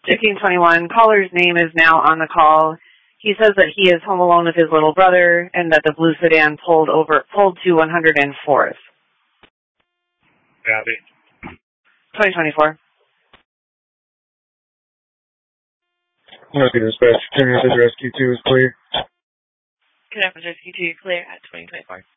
1521, caller's name is now on the call. He says that he is home alone with his little brother and that the blue sedan pulled to 104th. Copy. 2024. Copy, dispatch. Turn Rescue 2 is clear. Connect with Rescue 2, clear at 2024.